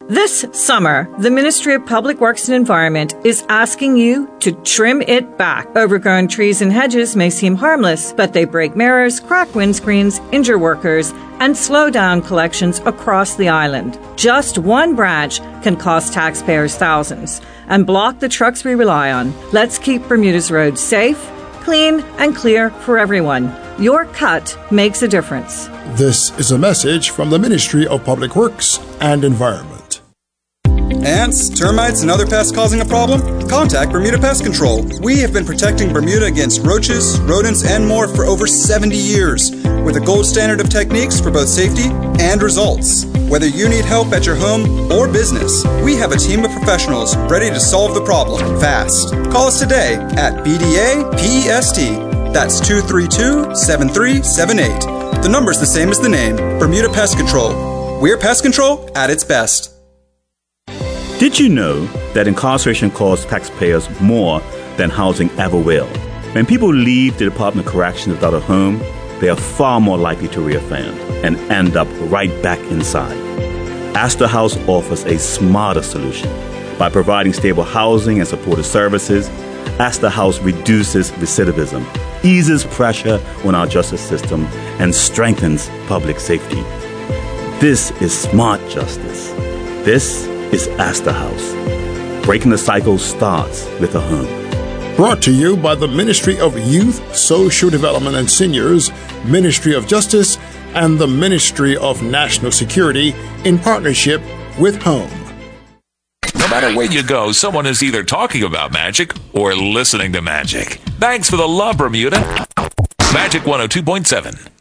This summer, the Ministry of Public Works and Environment is asking you to trim it back. Overgrown trees and hedges may seem harmless, but they break mirrors, crack windscreens, injure workers, and slow down collections across the island. Just one branch can cost taxpayers thousands and block the trucks we rely on. Let's keep Bermuda's roads safe, clean, and clear for everyone. Your cut makes a difference. This is a message from the Ministry of Public Works and Environment. Ants, termites, and other pests causing a problem? Contact Bermuda Pest Control. We have been protecting Bermuda against roaches, rodents, and more for over 70 years, with a gold standard of techniques for both safety and results. Whether you need help at your home or business, we have a team of professionals ready to solve the problem fast. Call us today at BDA PEST. That's 232-7378. The number's the same as the name, Bermuda Pest Control. We're pest control at its best. Did you know that incarceration costs taxpayers more than housing ever will? When people leave the Department of Corrections without a home, they are far more likely to reoffend and end up right back inside. Astor House offers a smarter solution. By providing stable housing and supportive services, Astor House reduces recidivism, eases pressure on our justice system, and strengthens public safety. This is smart justice. This is Astor House. Breaking the cycle starts with a home. Brought to you by the Ministry of Youth, Social Development and Seniors, Ministry of Justice, and the Ministry of National Security in partnership with Home. No matter where you go, someone is either talking about magic or listening to magic. Thanks for the love, Bermuda. Magic 102.7.